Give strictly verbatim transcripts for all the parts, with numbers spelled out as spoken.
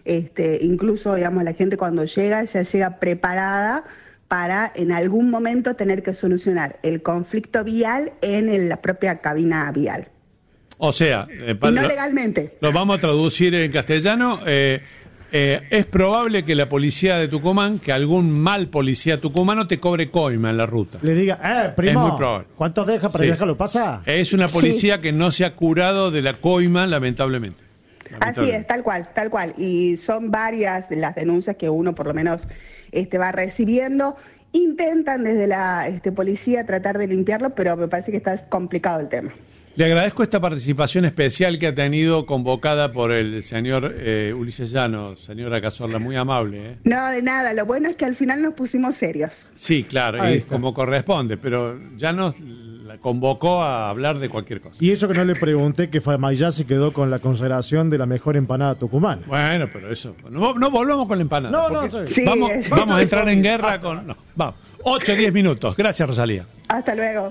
Este, incluso, digamos, la gente cuando llega ya llega preparada para en algún momento tener que solucionar el conflicto vial en el, la propia cabina vial. O sea, eh, y no lo, legalmente. Lo vamos a traducir en castellano. Eh, eh, es probable que la policía de Tucumán, que algún mal policía tucumano te cobre coima en la ruta. Le diga, eh, primo, es muy probable. ¿Cuánto deja para sí. dejarlo pasar? Es una policía sí. que no se ha curado de la coima, lamentablemente. Así es, tal cual, tal cual. Y son varias las denuncias que uno por lo menos este, va recibiendo. Intentan desde la este, policía tratar de limpiarlo, pero me parece que está complicado el tema. Le agradezco esta participación especial que ha tenido convocada por el señor eh, Ulises Llanos, señora Cazorla, muy amable. ¿eh? No, de nada, lo bueno es que al final nos pusimos serios. Sí, claro, y como corresponde, pero Llanos la convocó a hablar de cualquier cosa. Y eso que no le pregunté, que Famayá se quedó con la consideración de la mejor empanada tucumana. Bueno, pero eso, no, no volvamos con la empanada. No, no, sí. Vamos, Sí, vamos a entrar en guerra con... No, vamos, ocho o diez minutos. Gracias, Rosalía. Hasta luego.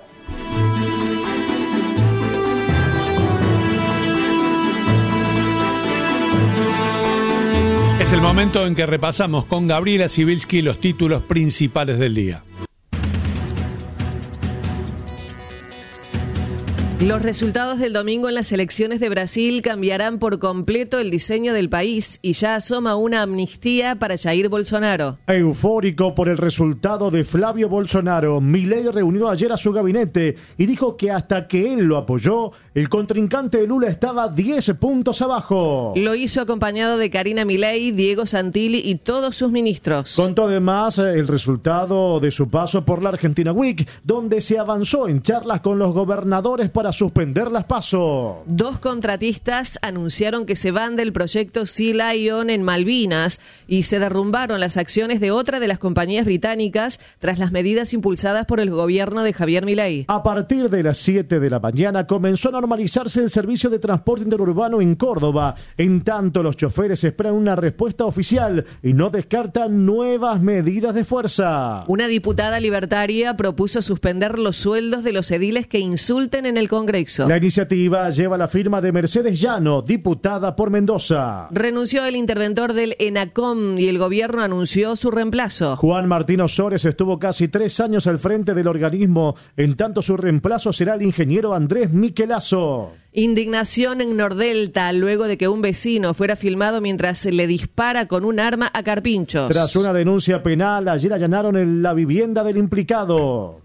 Es el momento en que repasamos con Gabriela Sibilski los títulos principales del día. Los resultados del domingo en las elecciones de Brasil cambiarán por completo el diseño del país y ya asoma una amnistía para Jair Bolsonaro. Eufórico por el resultado de Flavio Bolsonaro, Milei reunió ayer a su gabinete y dijo que hasta que él lo apoyó, el contrincante de Lula estaba diez puntos abajo. Lo hizo acompañado de Karina Milei, Diego Santilli y todos sus ministros. Contó además el resultado de su paso por la Argentina Week, donde se avanzó en charlas con los gobernadores para suspender las PASO. Dos contratistas anunciaron que se van del proyecto Sea Lion en Malvinas y se derrumbaron las acciones de otra de las compañías británicas tras las medidas impulsadas por el gobierno de Javier Milei. A partir de las siete de la mañana comenzó a normalizarse el servicio de transporte interurbano en Córdoba. En tanto, los choferes esperan una respuesta oficial y no descartan nuevas medidas de fuerza. Una diputada libertaria propuso suspender los sueldos de los ediles que insulten en el Congreso. La iniciativa lleva la firma de Mercedes Llano, diputada por Mendoza. Renunció el interventor del ENACOM y el gobierno anunció su reemplazo. Juan Martín Osores estuvo casi tres años al frente del organismo, en tanto su reemplazo será el ingeniero Andrés Miquelazo. Indignación en Nordelta luego de que un vecino fuera filmado mientras le dispara con un arma a carpinchos. Tras una denuncia penal, ayer allanaron en la vivienda del implicado.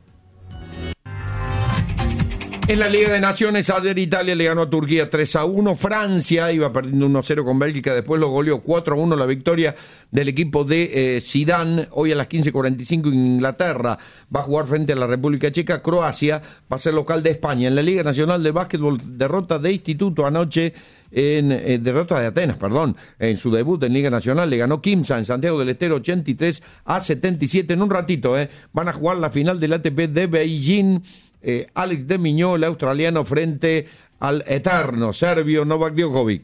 En la Liga de Naciones, ayer Italia le ganó a Turquía tres a uno. Francia iba perdiendo uno a cero con Bélgica, después lo goleó cuatro a uno la victoria del equipo de eh, Zidane. Hoy a las quince cuarenta y cinco Inglaterra va a jugar frente a la República Checa. Croacia va a ser local de España. En la Liga Nacional de Básquetbol, derrota de Instituto anoche. En eh, derrota de Atenas, perdón, en su debut en Liga Nacional le ganó Quimsa en Santiago del Estero ochenta y tres a setenta y siete. En un ratito eh, van a jugar la final del A T P de Beijing. Eh, Alex de Miñó, el australiano, frente al eterno serbio Novak Djokovic.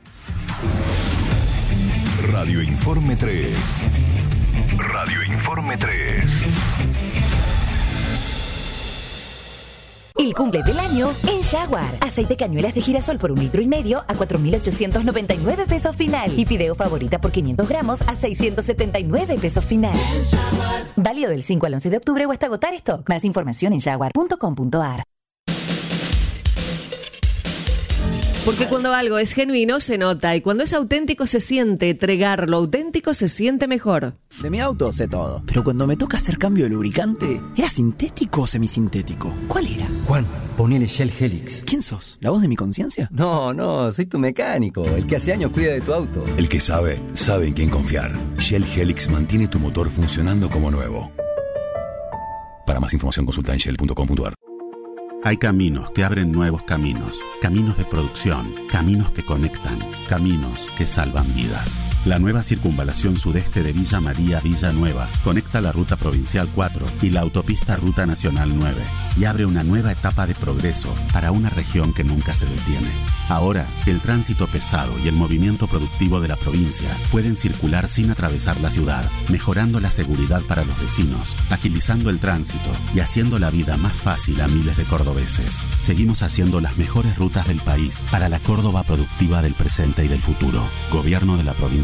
Radio Informe tres. Radio Informe tres. El cumple del año en Jaguar. Aceite cañuelas de girasol por un litro y medio a cuatro mil ochocientos noventa y nueve pesos final. Y fideo favorita por quinientos gramos a seiscientos setenta y nueve pesos final. Válido del cinco al once de octubre o hasta agotar stock. Más información en jaguar punto com punto a r. Porque cuando algo es genuino se nota y cuando es auténtico se siente. Tregar lo auténtico se siente mejor. De mi auto sé todo, pero cuando me toca hacer cambio de lubricante, ¿era sintético o semisintético? ¿Cuál era? Juan, ponele Shell Helix. ¿Quién sos? ¿La voz de mi conciencia? No, no, soy tu mecánico, el que hace años cuida de tu auto. El que sabe, sabe en quién confiar. Shell Helix mantiene tu motor funcionando como nuevo. Para más información consulta en shell punto com punto a r. Hay caminos que abren nuevos caminos, caminos de producción, caminos que conectan, caminos que salvan vidas. La nueva circunvalación sudeste de Villa María Villanueva conecta la ruta provincial cuatro y la autopista Ruta Nacional nueve y abre una nueva etapa de progreso para una región que nunca se detiene. Ahora, el tránsito pesado y el movimiento productivo de la provincia pueden circular sin atravesar la ciudad, mejorando la seguridad para los vecinos, agilizando el tránsito y haciendo la vida más fácil a miles de cordobeses. Seguimos haciendo las mejores rutas del país para la Córdoba productiva del presente y del futuro. Gobierno de la provincia